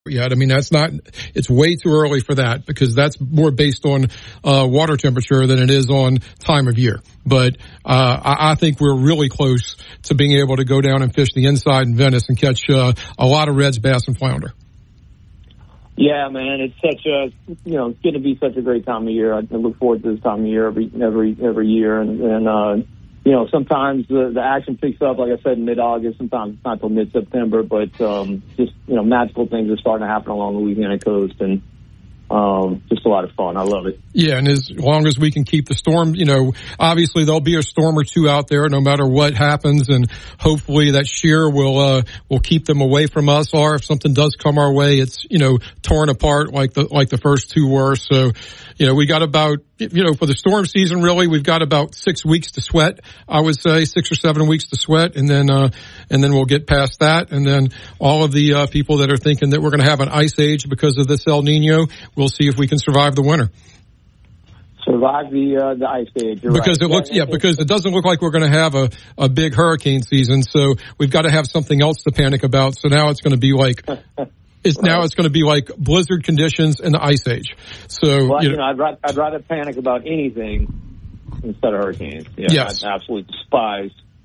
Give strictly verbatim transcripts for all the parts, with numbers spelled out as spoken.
yet. I mean, that's not, it's way too early for that because that's more based on uh water temperature than it is on time of year. But uh I, I think we're really close to being able to go down and fish the inside in Venice and catch uh, a lot of reds, bass, and flounder. Yeah, man, it's such a, you know, it's going to be such a great time of year. I look forward to this time of year every every every year, and, and uh, you know, sometimes the, the action picks up, like I said, in mid-August. Sometimes it's not till mid-September, but um, just, you know, magical things are starting to happen along the Louisiana coast, and um, just a lot of fun. I love it. Yeah, and as long as we can keep the storm, you know, obviously there'll be a storm or two out there no matter what happens, and hopefully that shear will uh, will keep them away from us, or if something does come our way, it's, you know, torn apart like the like the first two were. So, you know, we got about, you know, for the storm season, really, we've got about six weeks to sweat. I would say six or seven weeks to sweat, and then uh, and then we'll get past that. And then all of the uh, people that are thinking that we're going to have an ice age because of this El Nino, we'll see if we can survive the winter. Survive the uh, the ice age. You're because right. it looks, yeah, because it doesn't look like we're going to have a a big hurricane season. So we've got to have something else to panic about. So now it's going to be like. It's right. Now it's going to be like blizzard conditions and the ice age. So, well, you know, know, I'd, rather, I'd rather panic about anything instead of hurricanes. Yeah, yes. I absolutely despise,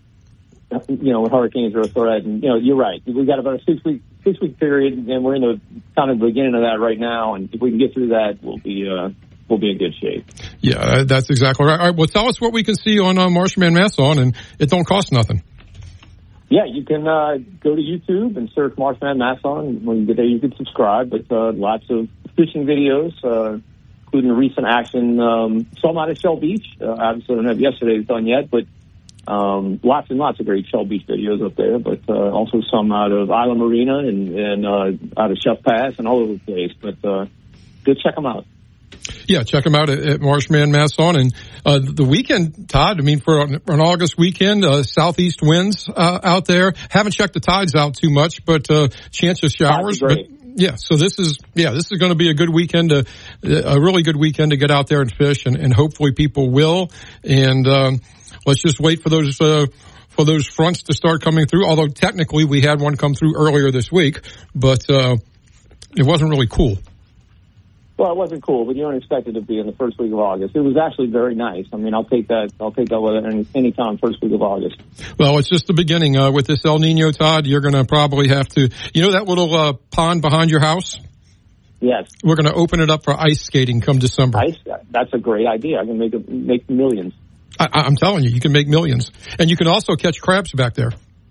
you know, when hurricanes are a threat. And, you know, you're right. We've got about a six week, six week period, and we're in the kind of beginning of that right now. And if we can get through that, we'll be, uh, we'll be in good shape. Yeah, that's exactly right. All right. Well, tell us what we can see on uh, Marshman Masson, and it don't cost nothing. Yeah, you can uh, go to YouTube and search Marshman Masson. When you get there, you can subscribe. But uh, lots of fishing videos, uh, including recent action. Um, some out of Shell Beach. Uh, obviously, I don't have yesterday's done yet, but um, lots and lots of great Shell Beach videos up there. But uh, also some out of Isla Marina and, and uh, out of Chef Pass and all over the place. But uh, go check them out. Yeah, check them out at, at Marshman Masson. And uh, the weekend, Todd, I mean, for an, an August weekend, uh, southeast winds uh, out there. Haven't checked the tides out too much, but uh, chance of showers. But yeah, so this is, yeah, this is going to be a good weekend, to, a really good weekend to get out there and fish, and, and hopefully people will. And um, let's just wait for those uh, for those fronts to start coming through. Although technically we had one come through earlier this week, but uh, it wasn't really cool. Well, it wasn't cool, but you don't expect it to be in the first week of August. It was actually very nice. I mean, I'll take that. I'll take that with any, any time first week of August. Well, it's just the beginning. Uh, with this El Nino, Todd, you're going to probably have to, you know that little uh, pond behind your house? Yes. We're going to open it up for ice skating come December. Ice? That's a great idea. I can make a, make millions. I, I'm telling you, you can make millions. And you can also catch crabs back there.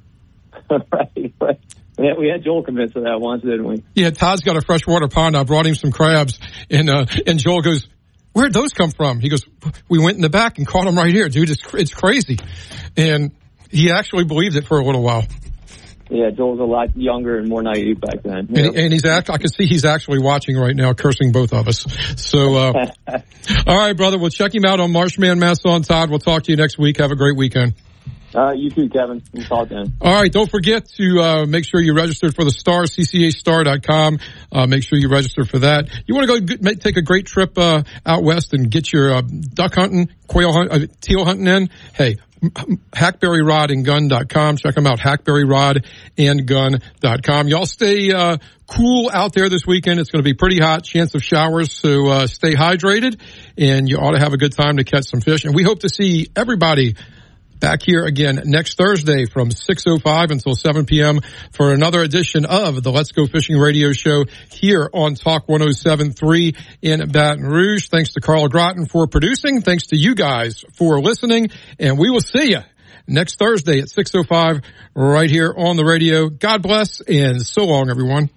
right, right. Yeah, we had Joel convinced of that once, didn't we? Yeah, Todd's got a freshwater pond. I brought him some crabs, and uh, and Joel goes, "Where'd those come from?" He goes, "We went in the back and caught them right here, dude. It's it's crazy," and he actually believed it for a little while. Yeah, Joel's a lot younger and more naive back then. And, and he's act, I can see he's actually watching right now, cursing both of us. So, uh, all right, brother, we'll check him out on Marshman Masson. Todd, we'll talk to you next week. Have a great weekend. Uh, you too, Kevin. We'll talk then. All right. Don't forget to uh, make sure you're registered for the Star, C C H star dot com. Uh, make sure you register for that. You want to go get, take a great trip uh, out west and get your uh, duck hunting, quail hunt, uh, teal hunting in? Hey, hackberry rod and gun dot com. Check them out, hackberry rod and gun dot com. Y'all stay uh, cool out there this weekend. It's going to be pretty hot, chance of showers, so uh, stay hydrated, and you ought to have a good time to catch some fish. And we hope to see everybody back here again next Thursday from six oh five until seven p.m. for another edition of the Let's Go Fishing Radio Show here on Talk one oh seven point three in Baton Rouge. Thanks to Carl Groton for producing. Thanks to you guys for listening. And we will see you next Thursday at six oh five right here on the radio. God bless and so long, everyone.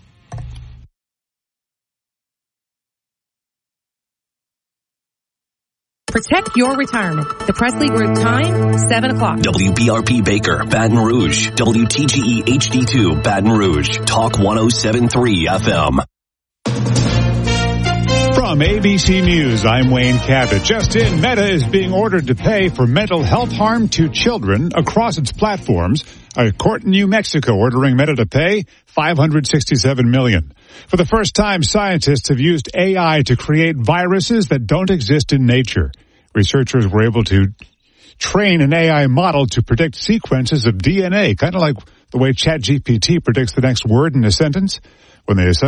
Protect your retirement. The Presley Group time, seven o'clock. W B R P Baker, Baton Rouge. W T G E H D two, Baton Rouge. Talk one oh seven point three F M. From A B C News, I'm Wayne Cabot. Just in, Meta is being ordered to pay for mental health harm to children across its platforms. A court in New Mexico ordering Meta to pay five hundred sixty-seven million dollars. For the first time, scientists have used A I to create viruses that don't exist in nature. Researchers were able to train an A I model to predict sequences of D N A, kind of like the way ChatGPT predicts the next word in a sentence. when they assemble